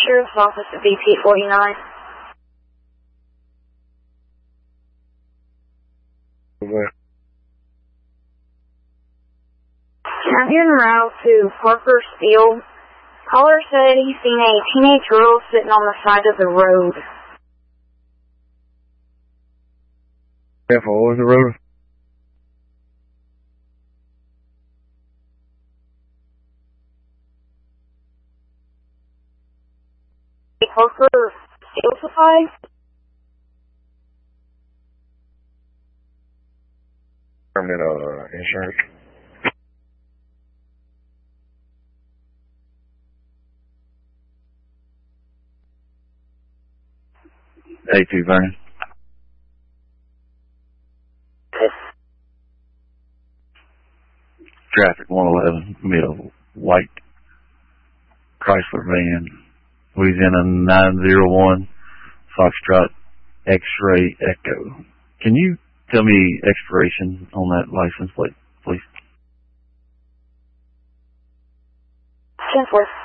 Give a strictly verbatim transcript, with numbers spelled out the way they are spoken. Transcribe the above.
Sheriff's Office at B P forty-nine. Where? I'm en route to Parker Steel. Caller said he's seen a teenage girl sitting on the side of the road. Careful, what was the road? Parker Steel Supply? Permanent uh, insurance. A two Vernon. Traffic one eleven, middle, white Chrysler van, Louisiana nine zero one, Foxtrot X-ray Echo. Can you tell me expiration on that license plate, please? ten four.